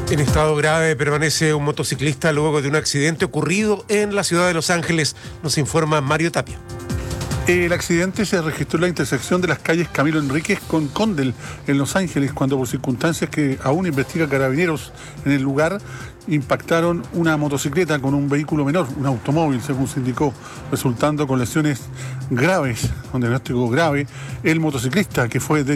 En estado grave permanece un motociclista luego de un accidente ocurrido en la ciudad de Los Ángeles, nos informa Mario Tapia. El accidente se registró en la intersección de las calles Camilo Enríquez con Condel en Los Ángeles, cuando por circunstancias que aún investiga Carabineros en el lugar, impactaron una motocicleta con un vehículo menor, un automóvil, según se indicó, resultando con lesiones graves, con diagnóstico grave, el motociclista que fue